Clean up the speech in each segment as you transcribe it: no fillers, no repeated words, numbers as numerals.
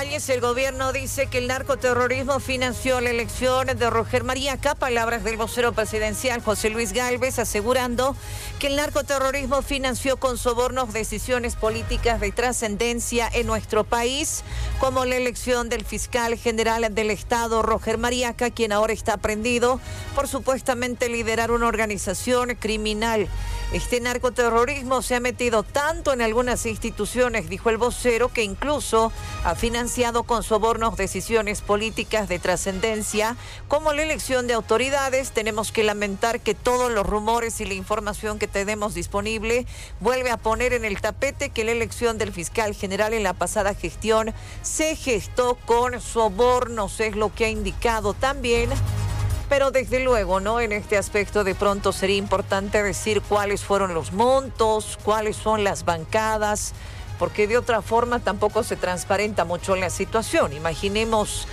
detalles. El gobierno dice que el narcoterrorismo financió la elección de Roger Mariaca. Palabras del vocero presidencial José Luis Gálvez asegurando que el narcoterrorismo financió con sobornos decisiones políticas de trascendencia en nuestro país, como la elección del fiscal general del Estado, Roger Mariaca, quien ahora está prendido por supuestamente liderar una organización criminal. Este narcoterrorismo se ha metido tanto en algunas instituciones, dijo el vocero, que incluso ha financiado con sobornos decisiones políticas de trascendencia, como la elección de autoridades. Tenemos que lamentar que todos los rumores y la información que tenemos disponible vuelve a poner en el tapete que la elección del fiscal general en la pasada gestión se gestó con sobornos, es lo que ha indicado también. Pero desde luego, ¿no? En este aspecto de pronto sería importante decir cuáles fueron los montos, cuáles son las bancadas, porque de otra forma tampoco se transparenta mucho la situación. Imaginamos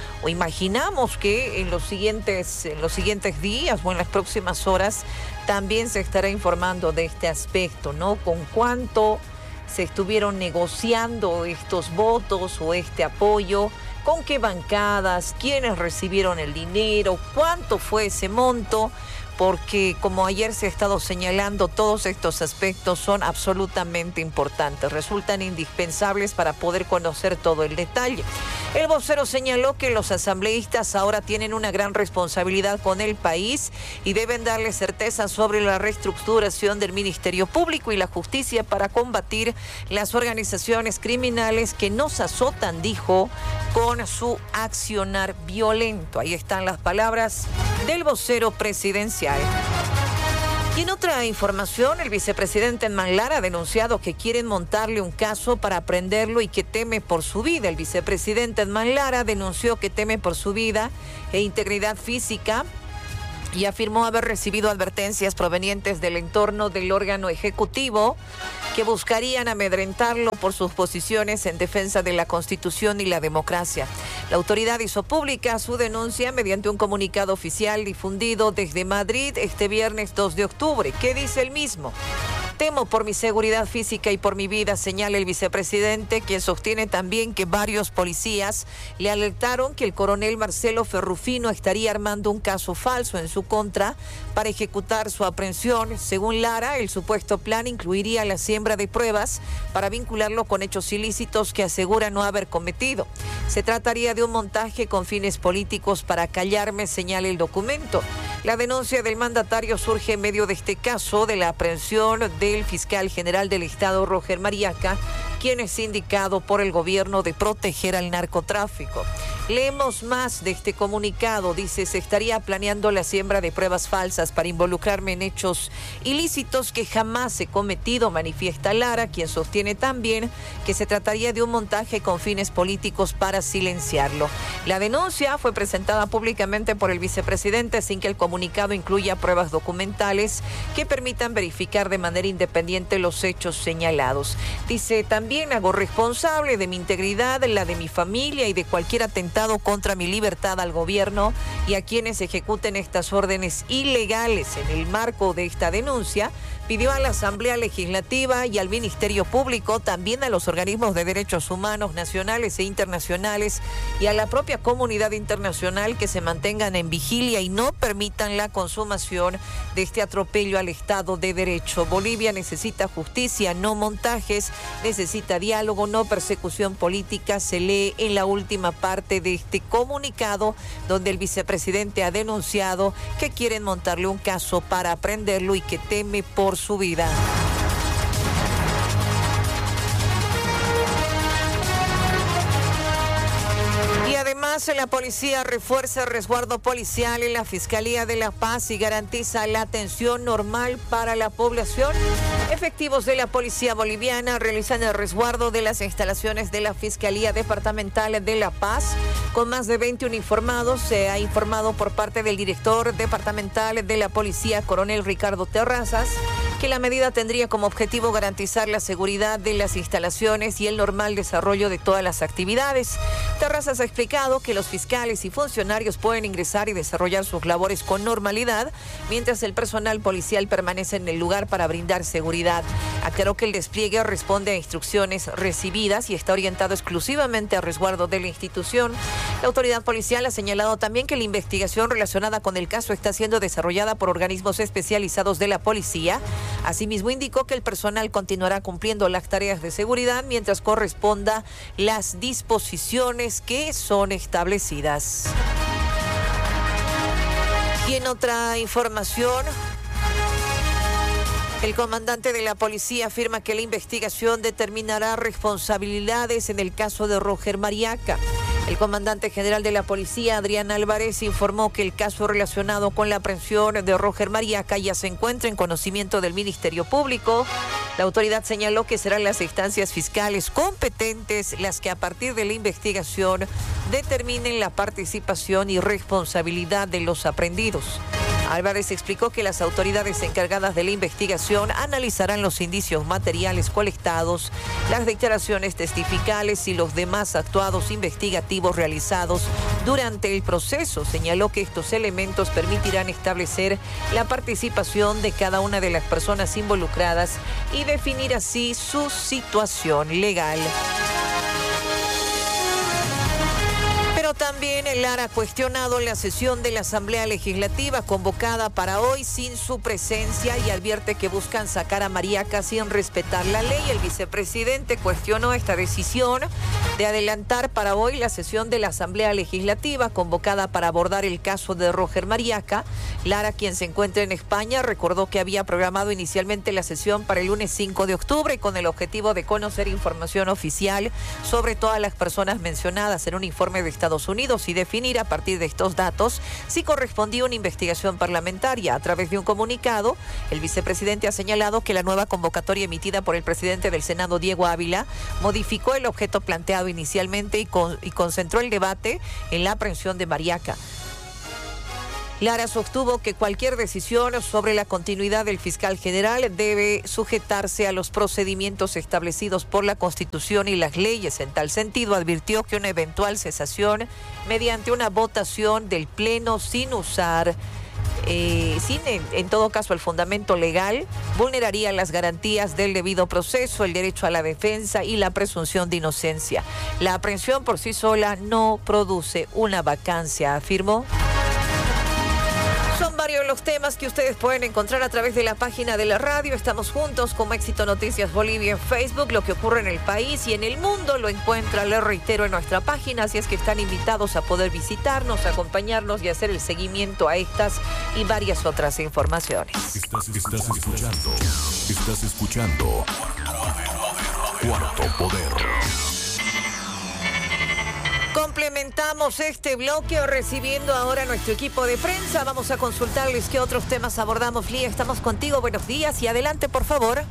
que en los siguientes días o en las próximas horas también se estará informando de este aspecto, ¿no? Con cuánto se estuvieron negociando estos votos o este apoyo, con qué bancadas, quiénes recibieron el dinero, cuánto fue ese monto, porque como ayer se ha estado señalando, todos estos aspectos son absolutamente importantes, resultan indispensables para poder conocer todo el detalle. El vocero señaló que los asambleístas ahora tienen una gran responsabilidad con el país y deben darle certeza sobre la reestructuración del Ministerio Público y la justicia para combatir las organizaciones criminales que nos azotan, dijo, con su accionar violento. Ahí están las palabras del vocero presidencial. Y en otra información, el vicepresidente Edman Lara ha denunciado que quieren montarle un caso para prenderlo y que teme por su vida. El vicepresidente Edman Lara denunció que teme por su vida e integridad física y afirmó haber recibido advertencias provenientes del entorno del órgano ejecutivo que buscarían amedrentarlo por sus posiciones en defensa de la Constitución y la democracia. La autoridad hizo pública su denuncia mediante un comunicado oficial difundido desde Madrid este viernes 2 de octubre. ¿Qué dice el mismo? Temo por mi seguridad física y por mi vida, señala el vicepresidente, quien sostiene también que varios policías le alertaron que el coronel Marcelo Ferrufino estaría armando un caso falso en su contra para ejecutar su aprehensión. Según Lara, el supuesto plan incluiría la siembra de pruebas para vincularlo con hechos ilícitos que asegura no haber cometido. Se trataría de un montaje con fines políticos para callarme, señala el documento. La denuncia del mandatario surge en medio de este caso de la aprehensión del fiscal general del Estado, Roger Mariaca, quien es indicado por el gobierno de proteger al narcotráfico. Leemos más de este comunicado. Dice, se estaría planeando la siembra de pruebas falsas para involucrarme en hechos ilícitos que jamás he cometido, manifiesta Lara, quien sostiene también que se trataría de un montaje con fines políticos para silenciarlo. La denuncia fue presentada públicamente por el vicepresidente sin que el comunicado incluya pruebas documentales que permitan verificar de manera independiente los hechos señalados. Dice, también hago responsable de mi integridad, la de mi familia y de cualquier atentado contra mi libertad al gobierno y a quienes ejecuten estas órdenes ilegales. En el marco de esta denuncia, pidió a la Asamblea Legislativa y al Ministerio Público, también a los organismos de derechos humanos nacionales e internacionales y a la propia comunidad internacional que se mantengan en vigilia y no permitan la consumación de este atropello al Estado de Derecho. Bolivia necesita justicia, no montajes, necesita diálogo, no persecución política, se lee en la última parte de este comunicado, donde el vicepresidente ha denunciado que quieren montarle un caso para prenderlo y que teme por su vida. Y además la policía refuerza el resguardo policial en la Fiscalía de La Paz y garantiza la atención normal para la población. Efectivos de la Policía Boliviana realizan el resguardo de las instalaciones de la Fiscalía Departamental de La Paz. Con más de 20 uniformados, se ha informado por parte del director departamental de la Policía, coronel Ricardo Terrazas, que la medida tendría como objetivo garantizar la seguridad de las instalaciones y el normal desarrollo de todas las actividades. Terrazas ha explicado que los fiscales y funcionarios pueden ingresar y desarrollar sus labores con normalidad, mientras el personal policial permanece en el lugar para brindar seguridad. Aclaró que el despliegue responde a instrucciones recibidas y está orientado exclusivamente a resguardo de la institución. La autoridad policial ha señalado también que la investigación relacionada con el caso está siendo desarrollada por organismos especializados de la policía. Asimismo, indicó que el personal continuará cumpliendo las tareas de seguridad mientras corresponda las disposiciones que son establecidas. Y en otra información, el comandante de la policía afirma que la investigación determinará responsabilidades en el caso de Roger Mariaca. El comandante general de la policía, Adrián Álvarez, informó que el caso relacionado con la aprehensión de Roger Mariaca ya se encuentra en conocimiento del Ministerio Público. La autoridad señaló que serán las instancias fiscales competentes las que a partir de la investigación determinen la participación y responsabilidad de los aprehendidos. Álvarez explicó que las autoridades encargadas de la investigación analizarán los indicios materiales colectados, las declaraciones testificales y los demás actuados investigativos realizados durante el proceso. Señaló que estos elementos permitirán establecer la participación de cada una de las personas involucradas y definir así su situación legal. También Lara ha cuestionado la sesión de la Asamblea Legislativa convocada para hoy sin su presencia y advierte que buscan sacar a Mariaca sin respetar la ley. El vicepresidente cuestionó esta decisión de adelantar para hoy la sesión de la Asamblea Legislativa convocada para abordar el caso de Roger Mariaca. Lara, quien se encuentra en España, recordó que había programado inicialmente la sesión para el lunes 5 de octubre con el objetivo de conocer información oficial sobre todas las personas mencionadas en un informe de Estados Unidos y definir a partir de estos datos si correspondía una investigación parlamentaria. A través de un comunicado, el vicepresidente ha señalado que la nueva convocatoria emitida por el presidente del Senado, Diego Ávila, modificó el objeto planteado inicialmente y concentró el debate en la aprehensión de Mariaca. Lara sostuvo que cualquier decisión sobre la continuidad del fiscal general debe sujetarse a los procedimientos establecidos por la Constitución y las leyes. En tal sentido, advirtió que una eventual cesación mediante una votación del Pleno sin usar en todo caso el fundamento legal, vulneraría las garantías del debido proceso, el derecho a la defensa y la presunción de inocencia. La aprehensión por sí sola no produce una vacancia, afirmó. Son varios los temas que ustedes pueden encontrar a través de la página de la radio. Estamos juntos como Éxito Noticias Bolivia en Facebook. Lo que ocurre en el país y en el mundo lo encuentra, les reitero, en nuestra página. Así es que están invitados a poder visitarnos, acompañarnos y hacer el seguimiento a estas y varias otras informaciones. Estás escuchando Cuarto Poder. Complementamos este bloque recibiendo ahora a nuestro equipo de prensa. Vamos a consultarles qué otros temas abordamos. Lía, estamos contigo. Buenos días y adelante, por favor.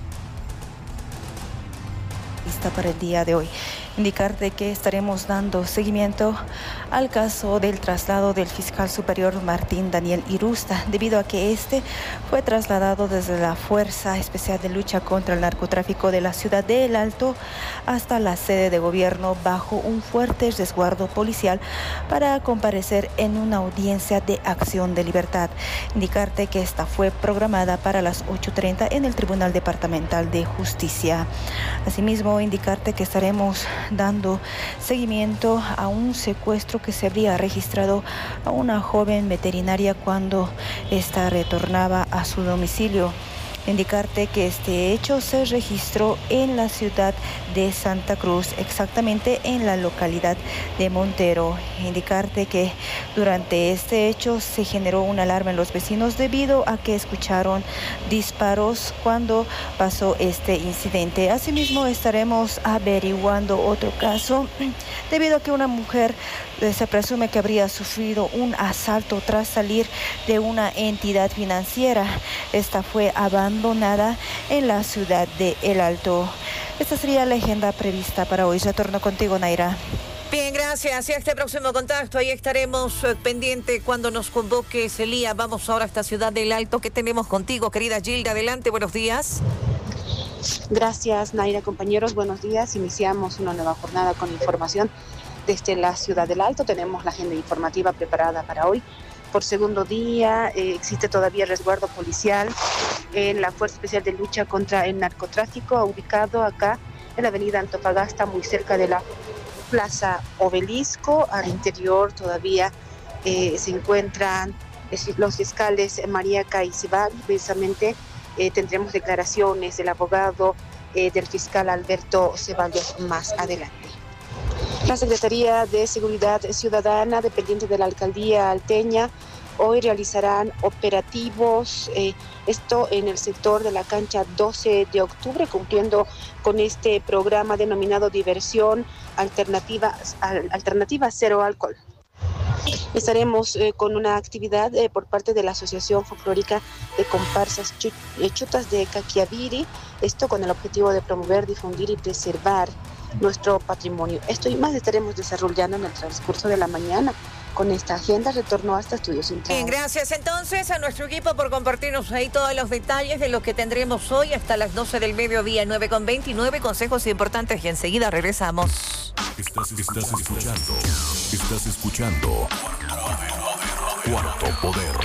Lista para el día de hoy. Indicarte que estaremos dando seguimiento al caso del traslado del fiscal superior Martín Daniel Irusta, debido a que este fue trasladado desde la Fuerza Especial de Lucha contra el Narcotráfico de la ciudad de El Alto hasta la sede de gobierno bajo un fuerte resguardo policial para comparecer en una audiencia de acción de libertad. Indicarte que esta fue programada para las 8:30 en el Tribunal Departamental de Justicia. Asimismo, indicarte que estaremos dando seguimiento a un secuestro que se habría registrado a una joven veterinaria cuando ésta retornaba a su domicilio. Indicarte que este hecho se registró en la ciudad de Santa Cruz, exactamente en la localidad de Montero. Indicarte que durante este hecho se generó una alarma en los vecinos debido a que escucharon disparos cuando pasó este incidente. Asimismo, estaremos averiguando otro caso debido a que una mujer se presume que habría sufrido un asalto tras salir de una entidad financiera. Esta fue abandonada en la ciudad de El Alto. Esta sería la agenda prevista para hoy. Retorno contigo, Naira. Bien, gracias. Y hasta el próximo contacto. Ahí estaremos pendiente cuando nos convoque Celía. Vamos ahora hasta Ciudad del Alto. ¿Qué tenemos contigo, querida Gilda? Adelante, buenos días. Gracias, Naira. Compañeros, buenos días. Iniciamos una nueva jornada con información desde la Ciudad del Alto. Tenemos la agenda informativa preparada para hoy. Por segundo día existe todavía resguardo policial en la Fuerza Especial de Lucha contra el Narcotráfico, ubicado acá en la avenida Antofagasta, muy cerca de la Plaza Obelisco. Al interior todavía se encuentran los fiscales María Caizibal. Precisamente tendremos declaraciones del abogado del fiscal Alberto Ceballos más adelante. La Secretaría de Seguridad Ciudadana, dependiente de la Alcaldía Alteña, hoy realizarán operativos, esto en el sector de la cancha 12 de octubre, cumpliendo con este programa denominado Diversión Alternativa Cero Alcohol. Estaremos con una actividad por parte de la Asociación Folclórica de Comparsas Chutas de Caquiaviri, esto con el objetivo de promover, difundir y preservar nuestro patrimonio. Esto y más estaremos desarrollando en el transcurso de la mañana. Con esta agenda retorno hasta Estudios Centrales. Bien, gracias entonces a nuestro equipo por compartirnos ahí todos los detalles de lo que tendremos hoy hasta las 12 del mediodía, 9:29, consejos importantes y enseguida regresamos. Estás escuchando Cuarto Poder.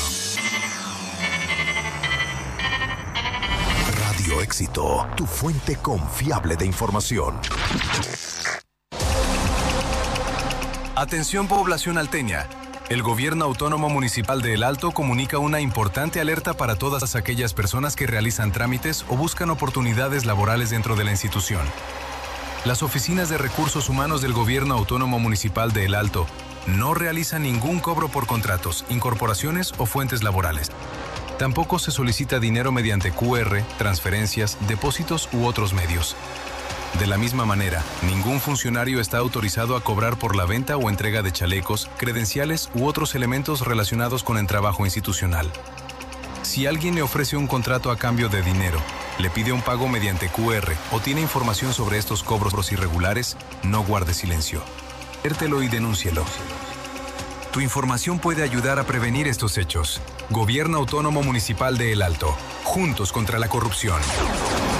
Radio Éxito, tu fuente confiable de información. Atención población alteña. El Gobierno Autónomo Municipal de El Alto comunica una importante alerta para todas aquellas personas que realizan trámites o buscan oportunidades laborales dentro de la institución. Las oficinas de recursos humanos del Gobierno Autónomo Municipal de El Alto no realizan ningún cobro por contratos, incorporaciones o fuentes laborales. Tampoco se solicita dinero mediante QR, transferencias, depósitos u otros medios. De la misma manera, ningún funcionario está autorizado a cobrar por la venta o entrega de chalecos, credenciales u otros elementos relacionados con el trabajo institucional. Si alguien le ofrece un contrato a cambio de dinero, le pide un pago mediante QR o tiene información sobre estos cobros irregulares, no guarde silencio. Adviértelo y denúncielo. Tu información puede ayudar a prevenir estos hechos. Gobierno Autónomo Municipal de El Alto. Juntos contra la corrupción.